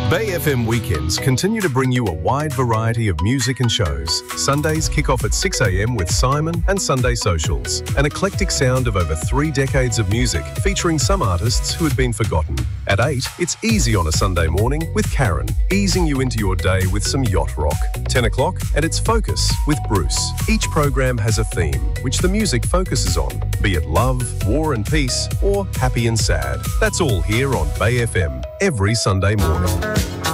Bay FM weekends continue to bring you a wide variety of music and shows. Sundays kick off at 6 a.m. with Simon and Sunday Socials, an eclectic sound of over 3 decades of music featuring some artists who had been forgotten. At 8, it's easy on a Sunday morning with Karen, easing you into your day with some yacht rock. 10 o'clock, and it's Focus with Bruce. Each program has a theme, which the music focuses on, be it love, war and peace, or happy and sad. That's all here on Bay FM every Sunday morning.